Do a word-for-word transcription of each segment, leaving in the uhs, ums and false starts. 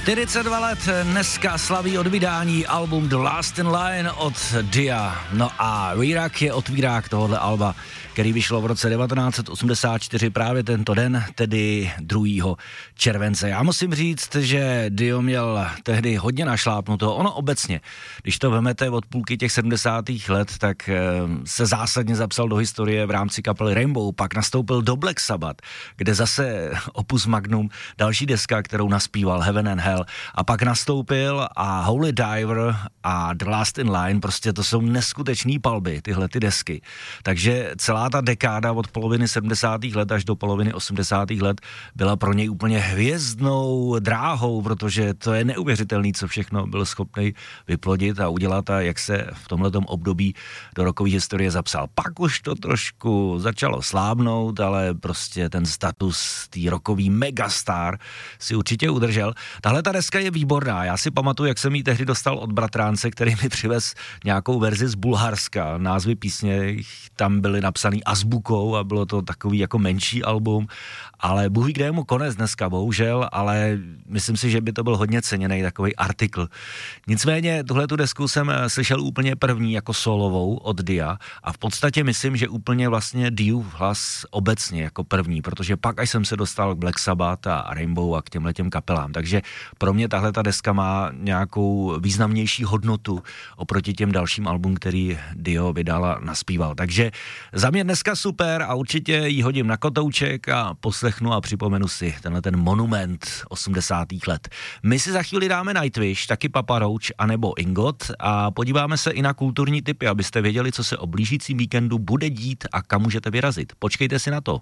čtyřicet dva let dneska slaví od vydání album The Last in Line od Dia. No a Re-Rock je otvírák tohohle alba, který vyšlo v roce devatenáct set osmdesát čtyři právě tento den, tedy druhého července. Já musím říct, že Dio měl tehdy hodně našlápnuto. Ono obecně, když to vemete od půlky těch sedmdesátých let, tak se zásadně zapsal do historie v rámci kapely Rainbow, pak nastoupil do Black Sabbath, kde zase opus magnum, další deska, kterou naspíval Heaven and Hell, a pak nastoupil a Holy Diver a The Last in Line, prostě to jsou neskutečný palby, tyhle ty desky. Takže celá ta dekáda od poloviny sedmdesátých let až do poloviny osmdesátých let byla pro něj úplně hvězdnou dráhou, protože to je neuvěřitelný, co všechno byl schopný vyplodit a udělat a jak se v tomhletom období do rockové historie zapsal. Pak už to trošku začalo slábnout, ale prostě ten status tý rockový megastar si určitě udržel. Tahle ta deska je výborná. Já si pamatuju, jak jsem ji tehdy dostal od bratránce, který mi přivez nějakou verzi z Bulharska. Názvy písně tam byly napsaný azbukou a bylo to takový jako menší album, ale Bůh ví, kde je mu konec dneska, bohužel, ale myslím si, že by to byl hodně ceněný takový artikl. Nicméně tuhle tu desku jsem slyšel úplně první jako solovou od Dia a v podstatě myslím, že úplně vlastně Diův hlas obecně jako první, protože pak až jsem se dostal k Black Sabbath a Rainbow a k těmhletěm kapelám, takže pro mě tahle ta deska má nějakou významnější hodnotu oproti těm dalším album, který Dio vydal a naspíval. Takže za mě dneska super a určitě ji hodím na kotouček a poslechnu a připomenu si tenhle ten monument osmdesátých let. My si za chvíli dáme Nightwish, taky Papa Roach anebo Ingot a podíváme se i na kulturní tipy, abyste věděli, co se o blížícím víkendu bude dít a kam můžete vyrazit. Počkejte si na to.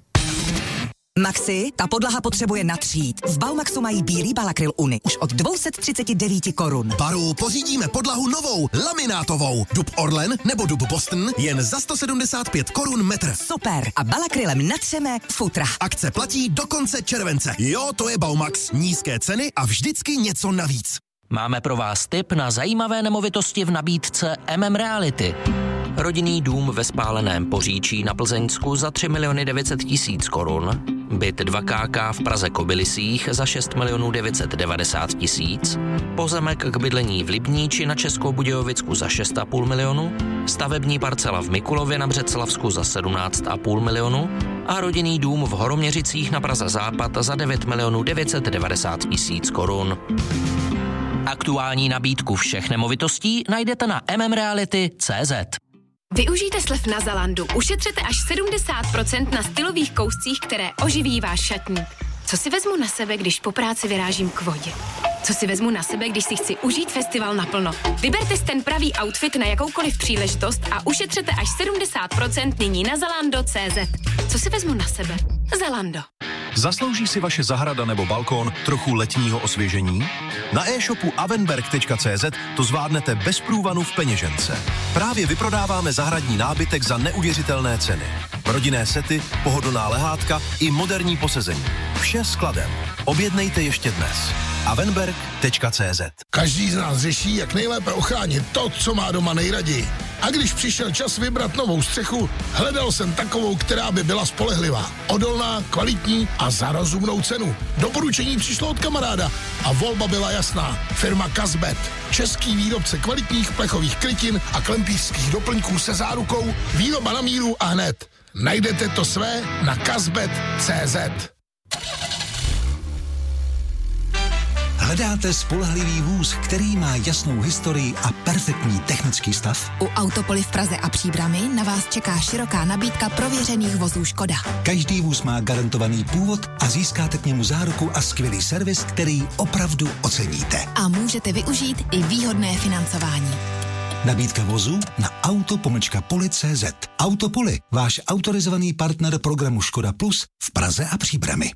Maxi, ta podlaha potřebuje natřít. V Baumaxu mají bílý Balakryl Uni už od dvě stě třicet devět korun. Baru, pořídíme podlahu novou, laminátovou. Dub Orlen nebo dub Boston jen za sto sedmdesát pět korun metr. Super. A Balakrylem natřeme futra. Akce platí do konce července. Jo, to je Baumax. Nízké ceny a vždycky něco navíc. Máme pro vás tip na zajímavé nemovitosti v nabídce M M Reality. Rodinný dům ve spáleném Poříčí na Plzeňsku za tři miliony devět set tisíc korun, byt dva ká ká v Praze Kobylisích za šest milionů devět set devadesát tisíc, pozemek k bydlení v Libníči na Českobudějovicku za šest a půl milionu, stavební parcela v Mikulově na Břeclavsku za sedmnáct a půl milionu a rodinný dům v Horoměřicích na Praze Západ za devět milionů devět set devadesát tisíc korun. Aktuální nabídku všech nemovitostí najdete na m m reality tečka cé zet. Využijte slev na Zalandu. Ušetřete až sedmdesát procent na stylových kouscích, které oživí váš šatník. Co si vezmu na sebe, když po práci vyrážím k vodě? Co si vezmu na sebe, když si chci užít festival naplno? Vyberte si ten pravý outfit na jakoukoliv příležitost a ušetřete až sedmdesát procent nyní na zalando tečka cé zet. Co si vezmu na sebe? Zalando. Zaslouží si vaše zahrada nebo balkón trochu letního osvěžení? Na e-shopu avenberg tečka cé zet to zvládnete bez průvanu v peněžence. Právě vyprodáváme zahradní nábytek za neuvěřitelné ceny. Rodinné sety, pohodlná lehátka i moderní posezení. Vše skladem. Objednejte ještě dnes. avenberg tečka cé zet. Každý z nás řeší, jak nejlépe ochránit to, co má doma nejraději. A když přišel čas vybrat novou střechu, hledal jsem takovou, která by byla spolehlivá, odolná, kvalitní a za rozumnou cenu. Doporučení přišlo od kamaráda a volba byla jasná. Firma Kazbet. Český výrobce kvalitních plechových krytin a klempířských doplňků se zárukou výroba na míru a hned. Najdete to své na kazbet tečka cé zet. Hledáte spolehlivý vůz, který má jasnou historii a perfektní technický stav? U Autopoly v Praze a Příbrami na vás čeká široká nabídka prověřených vozů Škoda. Každý vůz má garantovaný původ a získáte k němu záruku a skvělý servis, který opravdu oceníte. A můžete využít i výhodné financování. Nabídka vozu na auto pomlčka poli tečka cé zet. Autopoly, váš autorizovaný partner programu Škoda Plus v Praze a Příbrami.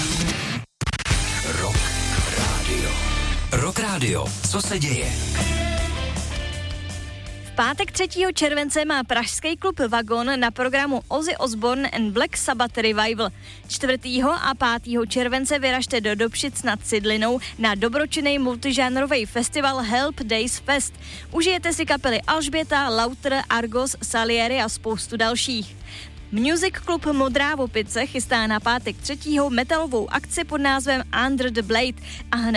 Rock Radio. Rock Radio. Co se děje? V pátek třetího července má pražský klub Vagon na programu Ozzy Osbourne and Black Sabbath Revival. čtvrtého a pátého července vyražte do Dobšic nad Cidlinou na dobročinný multižánrový festival Help Days Fest. Užijete si kapely Alžběta, Lauter, Argos, Salieri a spoustu dalších. Music Club Modrá Vopice chystá na pátek třetího metalovou akci pod názvem Under the Blade a hned